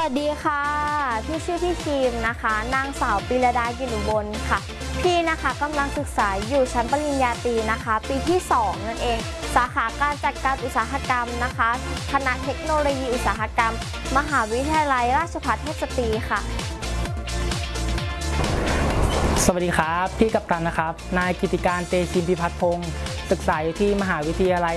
วัสดีค่ะพี่ชื่อพี่ครีมนะคะนางสาวปิรดากินอุบลค่ะพี่นะคะกำลังศึกษาอยู่ชั้นปริญญาตรีนะคะปีที่2นั่นเองสาขาการจัดการอุตสาหกรรมนะคะคณะเทคโนโลยีอุตสาหกรรมมหาวิทยาลัยราชภัฏเทพสตรีค่ะสวัสดีครับพี่กัปตันนะครับนายกิติการเตชินพิพัฒน์พงศ์ศึกษาอยู่ที่มหาวิทยาลัย